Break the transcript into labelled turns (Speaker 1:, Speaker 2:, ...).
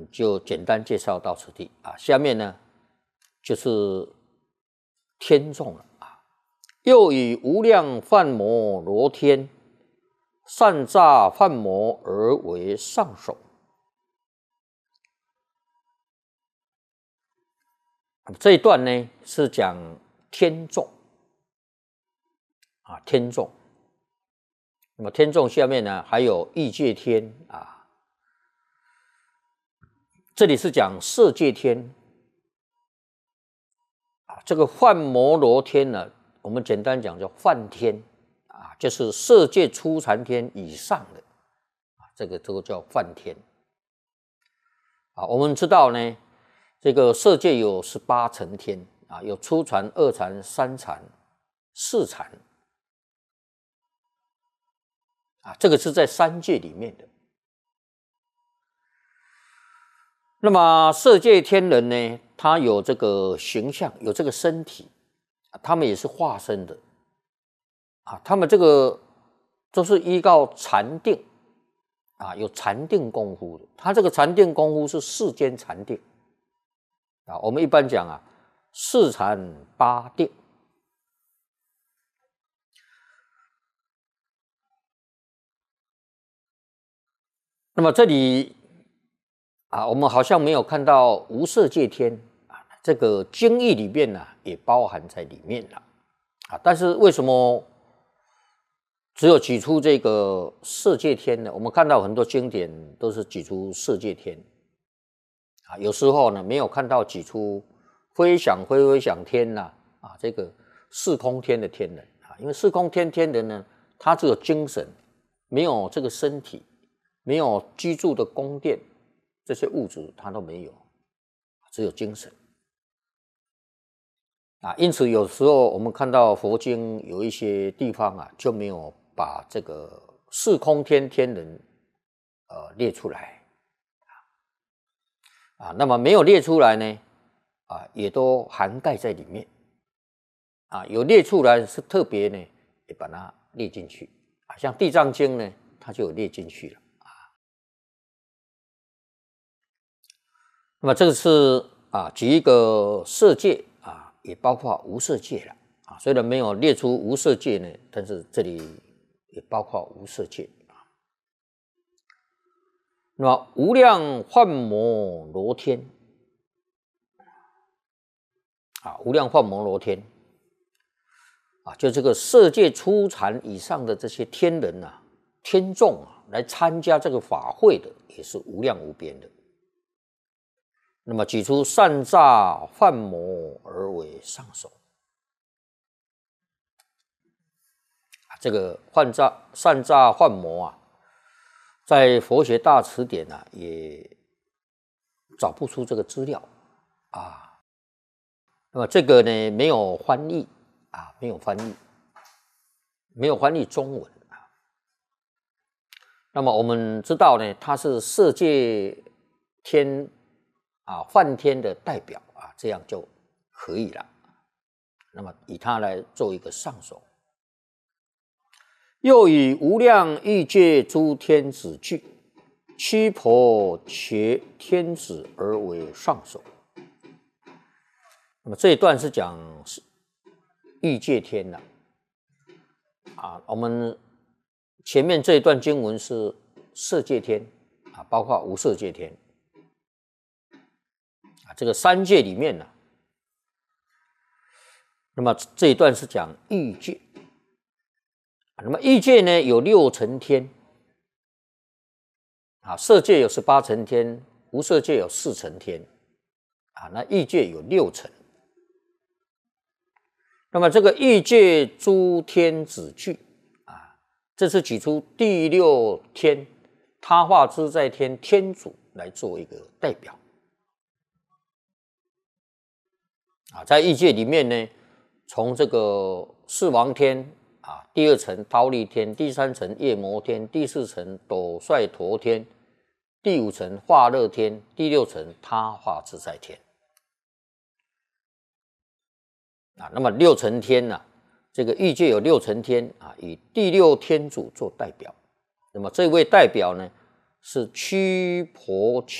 Speaker 1: 就简单介绍到此地啊。下面呢就是天众了啊。又以无量梵摩罗天，善诈梵摩而为上首。这一段呢是讲天众啊，天众。那么天众下面呢还有欲界天啊，这里是讲色界天啊。这个梵摩罗天呢，我们简单讲叫梵天啊，就是色界初禅天以上的啊，这个叫梵天啊。我们知道呢，这个色界有18层天啊，有初禅、二禅、三禅、四禅啊，这个是在三界里面的。那么色界天人呢，他有这个形象，有这个身体，他们也是化身的啊。他们这个都是依靠禅定啊，有禅定功夫的。他这个禅定功夫是世间禅定啊，我们一般讲啊，四禅八定。那么这里啊，我们好像没有看到无色界天啊，这个经义里面呢也包含在里面了啊。但是为什么只有举出这个色界天呢？我们看到很多经典都是举出色界天啊，有时候呢没有看到举出非想非想天呐啊，这个四空天的天人啊，因为四空天天人呢，他只有精神，没有这个身体。没有居住的宫殿，这些物质它都没有，只有精神啊。因此有时候我们看到佛经有一些地方啊，就没有把这个四空天天人列出来啊。那么没有列出来呢啊，也都涵盖在里面啊。有列出来是特别呢，也把它列进去啊。像地藏经呢，它就有列进去了。那么这个是啊，举一个色界啊，也包括无色界了啊。虽然没有列出无色界呢，但是这里也包括无色界啊。那么无量梵摩罗天啊，无量梵摩罗天啊，就这个色界初禅以上的这些天人啊、天众啊，来参加这个法会的，也是无量无边的。那么举出善诈梵摩而为上首这个善诈梵摩啊，在佛学大辞典啊也找不出这个资料啊。那么这个呢没有翻译啊，没有翻译中文啊。那么我们知道呢，它是色界天啊，梵天的代表啊，这样就可以了。那么以它来做一个上首，又以无量欲界诸天子具，七婆伽天子而为上首。那么这一段是讲欲界天了啊。我们前面这一段经文是色界天啊，包括无色界天。这个三界里面呢，那么这一段是讲欲界，那么欲界呢有6层天啊，色界有18层天，无色界有4层天啊，那欲界有6层。那么这个欲界诸天子具啊，这是举出第6天他化自在天天主来做一个代表。啊，在欲界里面呢，从这个四王天啊，第2层忉利天，第3层夜摩天，第4层斗率陀天，第5层化乐天，第6层他化自在天啊。那么6层天呢，这个欲界有6层天啊，以第6天主做代表。那么这位代表呢，是须婆